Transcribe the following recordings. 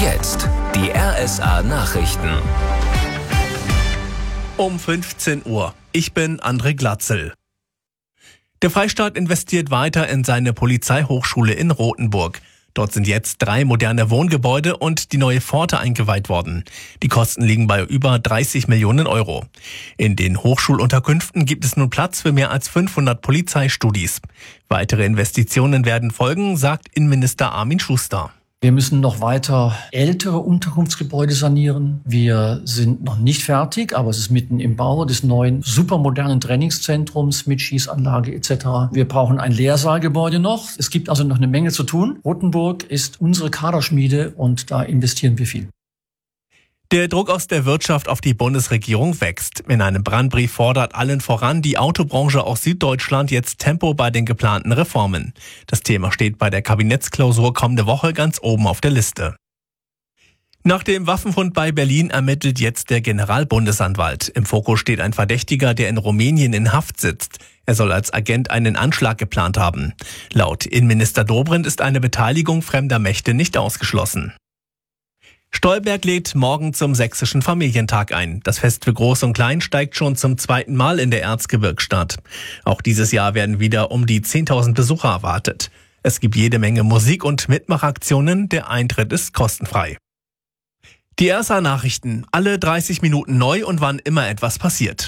Jetzt die RSA Nachrichten. Um 15 Uhr. Ich bin André Glatzel. Der Freistaat investiert weiter in seine Polizeihochschule in Rothenburg. Dort sind jetzt 3 moderne Wohngebäude und die neue Pforte eingeweiht worden. Die Kosten liegen bei über 30 Millionen Euro. In den Hochschulunterkünften gibt es nun Platz für mehr als 500 Polizeistudis. Weitere Investitionen werden folgen, sagt Innenminister Armin Schuster. Wir müssen noch weiter ältere Unterkunftsgebäude sanieren. Wir sind noch nicht fertig, aber es ist mitten im Bau des neuen supermodernen Trainingszentrums mit Schießanlage etc. Wir brauchen ein Lehrsaalgebäude noch. Es gibt also noch eine Menge zu tun. Rothenburg ist unsere Kaderschmiede und da investieren wir viel. Der Druck aus der Wirtschaft auf die Bundesregierung wächst. In einem Brandbrief fordert allen voran die Autobranche aus Süddeutschland jetzt Tempo bei den geplanten Reformen. Das Thema steht bei der Kabinettsklausur kommende Woche ganz oben auf der Liste. Nach dem Waffenfund bei Berlin ermittelt jetzt der Generalbundesanwalt. Im Fokus steht ein Verdächtiger, der in Rumänien in Haft sitzt. Er soll als Agent einen Anschlag geplant haben. Laut Innenminister Dobrindt ist eine Beteiligung fremder Mächte nicht ausgeschlossen. Stolberg lädt morgen zum Sächsischen Familientag ein. Das Fest für Groß und Klein steigt schon zum 2. Mal in der Erzgebirgsstadt. Auch dieses Jahr werden wieder um die 10.000 Besucher erwartet. Es gibt jede Menge Musik und Mitmachaktionen. Der Eintritt ist kostenfrei. Die RSA Nachrichten. Alle 30 Minuten neu und wann immer etwas passiert.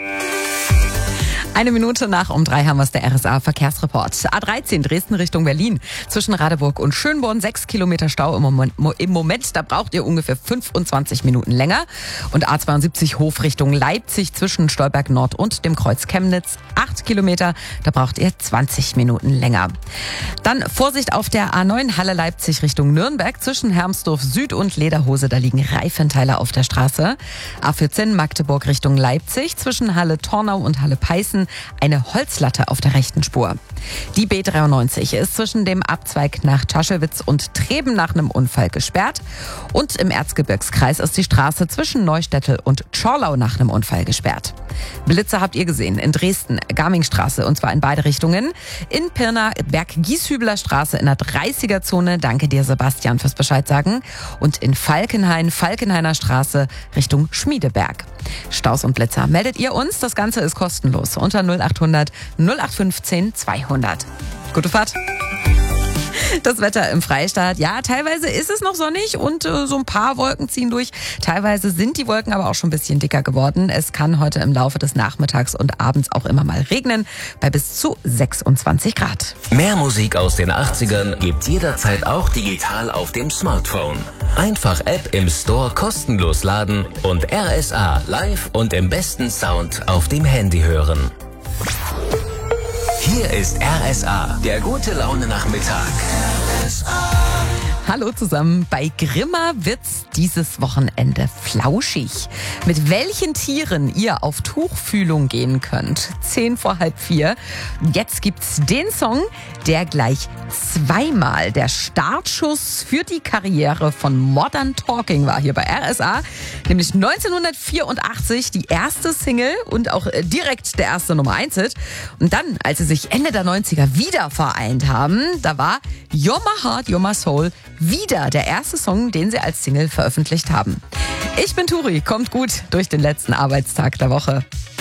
1 Minute nach um 3 haben wir es, der RSA Verkehrsreport. A13 Dresden Richtung Berlin. Zwischen Radeburg und Schönborn 6 Kilometer Stau im Moment. Da braucht ihr ungefähr 25 Minuten länger. Und A72 Hof Richtung Leipzig zwischen Stolberg Nord und dem Kreuz Chemnitz 8 Kilometer. Da braucht ihr 20 Minuten länger. Dann Vorsicht auf der A9 Halle Leipzig Richtung Nürnberg zwischen Hermsdorf Süd und Lederhose. Da liegen Reifenteile auf der Straße. A14 Magdeburg Richtung Leipzig zwischen Halle Tornau und Halle Peißen. Eine Holzlatte auf der rechten Spur. Die B93 ist zwischen dem Abzweig nach Taschewitz und Treben nach einem Unfall gesperrt. Und im Erzgebirgskreis ist die Straße zwischen Neustädtel und Tschorlau nach einem Unfall gesperrt. Blitze habt ihr gesehen in Dresden, Garmingstraße, und zwar in beide Richtungen. In Pirna, Berg-Gieshübeler Straße in der 30er-Zone. Danke dir, Sebastian, fürs Bescheid sagen. Und in Falkenhain, Falkenhainer Straße Richtung Schmiedeberg. Staus und Blitzer meldet ihr uns. Das Ganze ist kostenlos unter 0800 0815 200. Gute Fahrt. Das Wetter im Freistaat, ja, teilweise ist es noch sonnig und so ein paar Wolken ziehen durch. Teilweise sind die Wolken aber auch schon ein bisschen dicker geworden. Es kann heute im Laufe des Nachmittags und abends auch immer mal regnen, bei bis zu 26 Grad. Mehr Musik aus den 80ern gibt's jederzeit auch digital auf dem Smartphone. Einfach App im Store kostenlos laden und RSA live und im besten Sound auf dem Handy hören. Hier ist RSA, der gute Laune-Nachmittag. Hallo zusammen. Bei Grimma wird's dieses Wochenende flauschig. Mit welchen Tieren ihr auf Tuchfühlung gehen könnt. 4:10. Jetzt gibt's den Song, der gleich zweimal der Startschuss für die Karriere von Modern Talking war hier bei RSA. Nämlich 1984 die erste Single und auch direkt der erste Nummer 1-Hit. Und dann, als sie sich Ende der 90er wieder vereint haben, da war You're My Heart, You're My Soul wieder der erste Song, den sie als Single veröffentlicht haben. Ich bin Turi, kommt gut durch den letzten Arbeitstag der Woche.